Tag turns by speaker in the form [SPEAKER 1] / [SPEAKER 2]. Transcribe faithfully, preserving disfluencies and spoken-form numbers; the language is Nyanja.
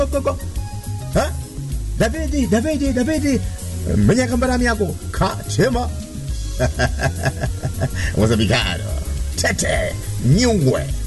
[SPEAKER 1] Ha? Davide, Davide, Davide, mwenye mbarami yako kachema. Mozambicano, tete, nyungwe.